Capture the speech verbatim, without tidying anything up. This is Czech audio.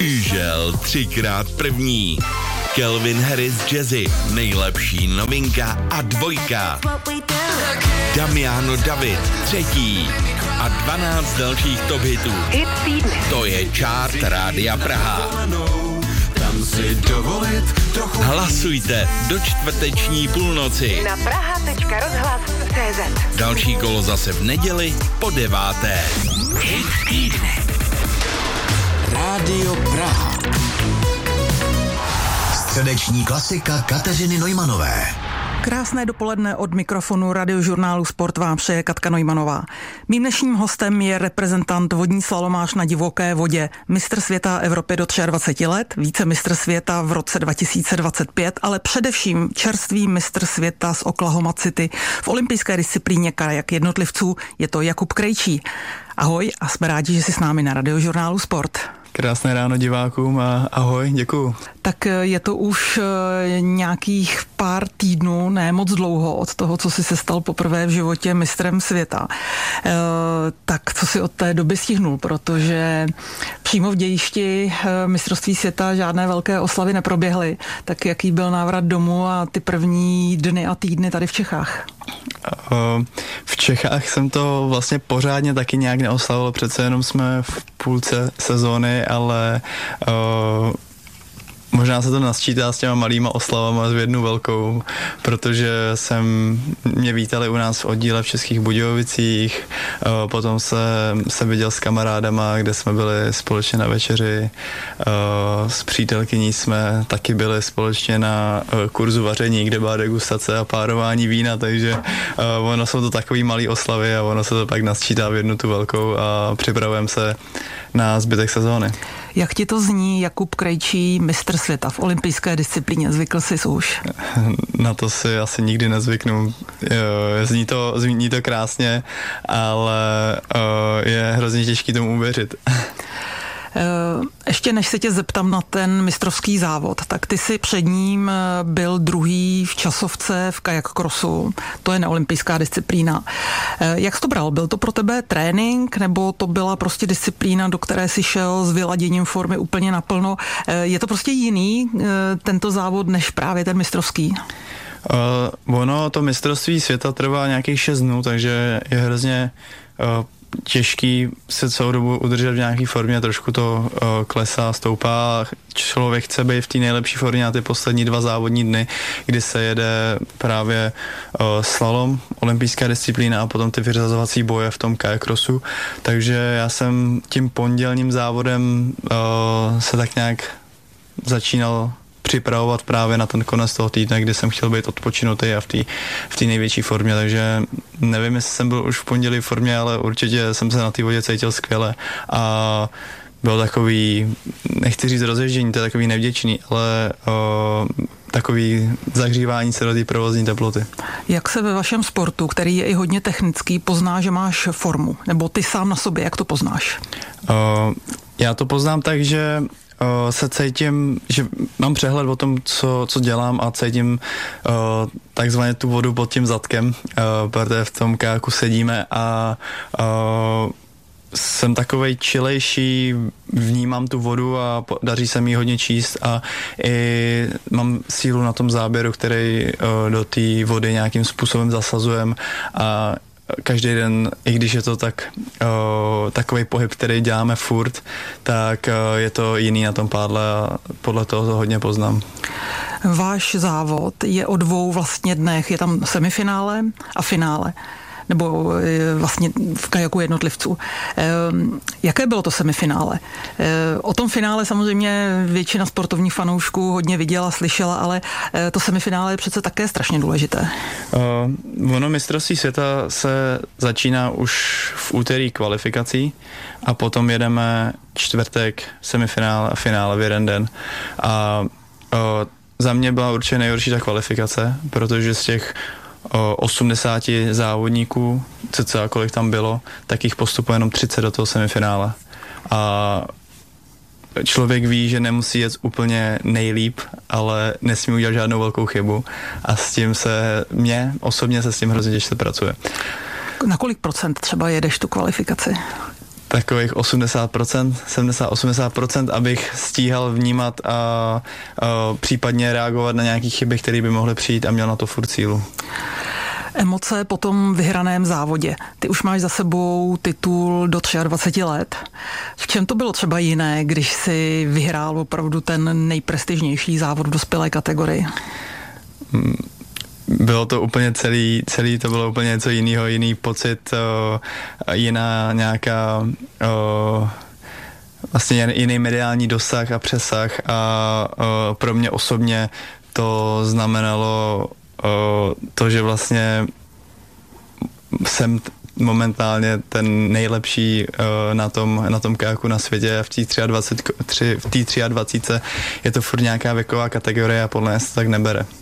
Žel třikrát první. Calvin Harris Jazzy, nejlepší novinka a dvojka. Damiano David, třetí. A dvanáct dalších top hitů. Hit týdne. To je chart Rádia Praha. Hlasujte do čtvrteční půlnoci. Na praha tečka rozhlas tečka cé zet. Další kolo zase v neděli po deváté. Hit týdne. Rádio Praha. Středeční klasika Kateřiny Neumanové. Krásné dopoledne od mikrofonu radiožurnálu Sport vám přeje Katka Neumannová. Mým dnešním hostem je reprezentant vodní slalomář na divoké vodě, mistr světa Evropy do dvacet tři let, vicemistr světa v roce dva tisíce dvacet pět, ale především čerstvý mistr světa z Oklahoma City v olympijské disciplíně kajak jednotlivců, je to Jakub Krejčí. Ahoj a jsme rádi, že jsi s námi na radiožurnálu Sport. Krásné ráno divákům a ahoj, děkuju. Tak je to už nějakých pár týdnů, ne moc dlouho od toho, co jsi se stal poprvé v životě mistrem světa. E, tak co si od té doby stihnul, protože přímo v dějišti mistrovství světa žádné velké oslavy neproběhly. Tak jaký byl návrat domů a ty první dny a týdny tady v Čechách? V Čechách jsem to vlastně pořádně taky nějak neoslavil, přece jenom jsme v půlce sezóny, ale uh, možná se to nasčítá s těma malýma oslavama v jednu velkou, protože jsem, mě vítali u nás v oddíle v Českých Budějovicích, uh, potom se, se viděl s kamarádama, kde jsme byli společně na večeři, uh, s přítelkyní jsme taky byli společně na uh, kurzu vaření, kde byla degustace a párování vína, takže uh, ono jsou to takový malý oslavy a ono se to pak nasčítá v jednu tu velkou a připravujeme se na zbytek sezóny. Jak ti to zní, Jakub Krejčí, mistr světa v olympijské disciplíně? Zvykl jsi už? Na to si asi nikdy nezvyknu. Zní to, zní to krásně, ale je hrozně těžký tomu uvěřit. Ještě než se tě zeptám na ten mistrovský závod, tak ty si před ním byl druhý v časovce v kajak crossu, to je neolympijská disciplína. Jak jsi to bral? Byl to pro tebe trénink, nebo to byla prostě disciplína, do které jsi šel s vyladěním formy úplně naplno? Je to prostě jiný tento závod než právě ten mistrovský? Uh, ono, to mistrovství světa trvá nějakých šest dnů, takže je hrozně uh, těžký se celou dobu udržet v nějaké formě, trošku to uh, klesá, stoupá. Člověk chce být v té nejlepší formě na ty poslední dva závodní dny, kdy se jede právě uh, slalom, olympijská disciplína a potom ty vyřazovací boje v tom kajak crossu. Takže já jsem tím pondělním závodem uh, se tak nějak začínal připravovat právě na ten konec toho týdne, kdy jsem chtěl být odpočinutý a v té v té největší formě, takže nevím, jestli jsem byl už v pondělí v formě, ale určitě jsem se na té vodě cítil skvěle a byl takový, nechci říct rozježdění, to je takový nevděčný, ale o, takový zahřívání se do té provozní teploty. Jak se ve vašem sportu, který je i hodně technický, pozná, že máš formu? Nebo ty sám na sobě, jak to poznáš? O, já to poznám tak, že se cítím, že mám přehled o tom, co, co dělám a cítím uh, takzvaně tu vodu pod tím zadkem, uh, protože v tom kajaku sedíme a uh, jsem takovej čilejší, vnímám tu vodu a daří se mi hodně číst a i mám sílu na tom záběru, který uh, do té vody nějakým způsobem zasazujem a každý den, i když je to tak uh, takový pohyb, který děláme furt, tak uh, je to jiný na tom pádle a podle toho to hodně poznám. Váš závod je o dvou vlastně dnech, je tam semifinále a finále, nebo vlastně v kajaku jednotlivců. Jaké bylo to semifinále? O tom finále samozřejmě většina sportovních fanoušků hodně viděla, slyšela, ale to semifinále je přece také strašně důležité. Uh, ono mistrovství světa se začíná už v úterý kvalifikací a potom jedeme čtvrtek semifinále a finále v jeden den. A uh, za mě byla určitě nejhorší ta kvalifikace, protože z těch osmdesáti závodníků, cca kolik tam bylo, tak jich postupuje jenom třicet do toho semifinále. A člověk ví, že nemusí jet úplně nejlíp, ale nesmí udělat žádnou velkou chybu a s tím se, mě osobně se s tím hrozně těžce pracuje. Na kolik procent třeba jedeš tu kvalifikaci? takových osmdesát procent, sedmdesát osmdesát procent, abych stíhal vnímat a, a případně reagovat na nějaké chyby, které by mohly přijít a měl na to furt sílu. Emoce po tom vyhraném závodě. Ty už máš za sebou titul do dvacet tři let. V čem to bylo třeba jiné, když si vyhrál opravdu ten nejprestižnější závod v dospělé kategorii? Bylo to úplně celý, celý to bylo úplně něco jiného, jiný pocit, uh, jiná nějaká uh, vlastně jiný mediální dosah a přesah a uh, pro mě osobně to znamenalo uh, to, že vlastně jsem t- momentálně ten nejlepší uh, na tom, na tom kajaku na světě a v té dvacet tři, v té dvacet tři je to furt nějaká věková kategorie a podle mě se to tak nebere.